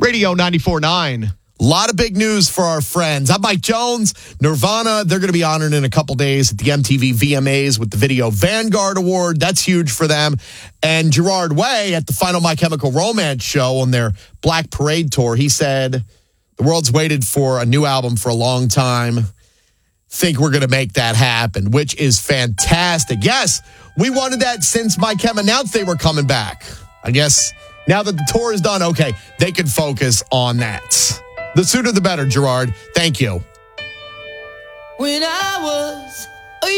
Radio 94.9. A lot of big news for our friends. I'm Mike Jones. Nirvana, they're going to be honored in a couple days at the MTV VMAs with the Video Vanguard Award. That's huge for them. And Gerard Way at the final My Chemical Romance show on their Black Parade tour, he said, the world's waited for a new album for a long time. Think we're going to make that happen, which is fantastic. Yes, we wanted that since My Chem announced they were coming back. I guess now that the tour is done, okay, they can focus on that. The sooner the better, Gerard. Thank you. When I was